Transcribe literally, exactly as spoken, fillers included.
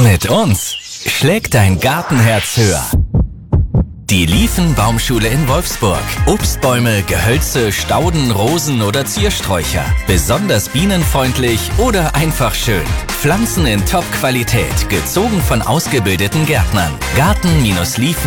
Mit uns schlägt dein Gartenherz höher. Die Liefen-Baumschule in Wolfsburg. Obstbäume, Gehölze, Stauden, Rosen oder Ziersträucher. Besonders bienenfreundlich oder einfach schön. Pflanzen in Top-Qualität, gezogen von ausgebildeten Gärtnern. Garten-Liefen